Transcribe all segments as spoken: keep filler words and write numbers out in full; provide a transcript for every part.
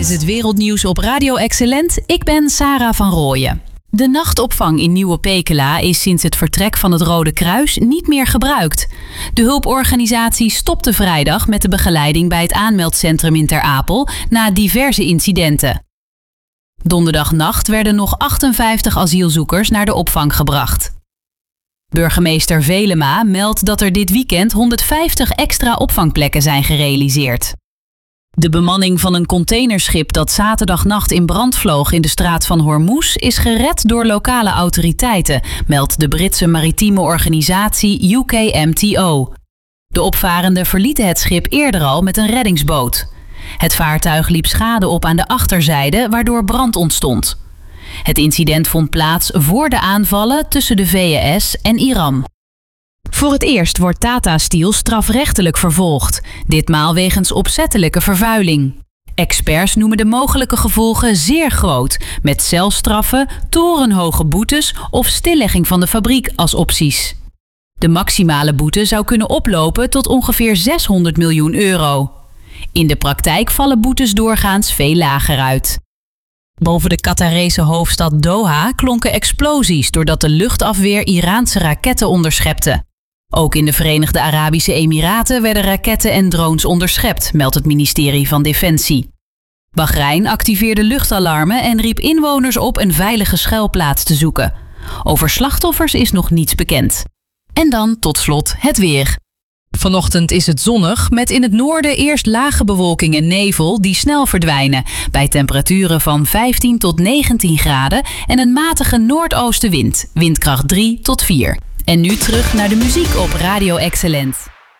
is het wereldnieuws op Radio Excellent. Ik ben Sarah van Rooyen. De nachtopvang in Nieuwe Pekela is sinds het vertrek van het Rode Kruis niet meer gebruikt. De hulporganisatie stopte vrijdag met de begeleiding bij het aanmeldcentrum in Ter Apel na diverse incidenten. Donderdagnacht werden nog achtenvijftig asielzoekers naar de opvang gebracht. Burgemeester Velema meldt dat er dit weekend honderdvijftig extra opvangplekken zijn gerealiseerd. De bemanning van een containerschip dat zaterdagnacht in brand vloog in de straat van Hormuz is gered door lokale autoriteiten, meldt de Britse maritieme organisatie U K M T O. De opvarenden verlieten het schip eerder al met een reddingsboot. Het vaartuig liep schade op aan de achterzijde, waardoor brand ontstond. Het incident vond plaats voor de aanvallen tussen de V S en Iran. Voor het eerst wordt Tata Steel strafrechtelijk vervolgd, ditmaal wegens opzettelijke vervuiling. Experts noemen de mogelijke gevolgen zeer groot, met celstraffen, torenhoge boetes of stillegging van de fabriek als opties. De maximale boete zou kunnen oplopen tot ongeveer zeshonderd miljoen euro. In de praktijk vallen boetes doorgaans veel lager uit. Boven de Qatarese hoofdstad Doha klonken explosies doordat de luchtafweer Iraanse raketten onderschepte. Ook in de Verenigde Arabische Emiraten werden raketten en drones onderschept, meldt het ministerie van Defensie. Bahrein activeerde luchtalarmen en riep inwoners op een veilige schuilplaats te zoeken. Over slachtoffers is nog niets bekend. En dan tot slot het weer. Vanochtend is het zonnig, met in het noorden eerst lage bewolking en nevel die snel verdwijnen, bij temperaturen van vijftien tot negentien graden en een matige noordoostenwind, windkracht drie tot vier. En nu terug naar de muziek op Radio Excellent.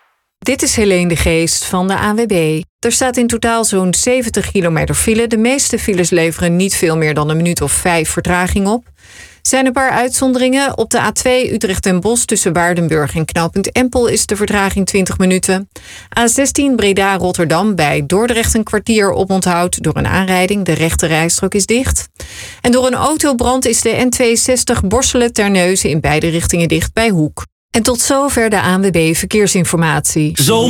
Dit is Helene de Geest van de A W B. Er staat in totaal zo'n zeventig kilometer file. De meeste files leveren niet veel meer dan een minuut of vijf vertraging op. Er zijn een paar uitzonderingen. Op de A twee Utrecht en Bosch tussen Waardenburg en knooppunt Empel is de vertraging twintig minuten. A zestien Breda-Rotterdam bij Dordrecht een kwartier oponthoud door een aanrijding. De rechte rijstrook is dicht. En door een autobrand is de N tweeënzestig Borselen-Terneuzen in beide richtingen dicht bij Hoek. En tot zover de A N W B Verkeersinformatie. Zomer.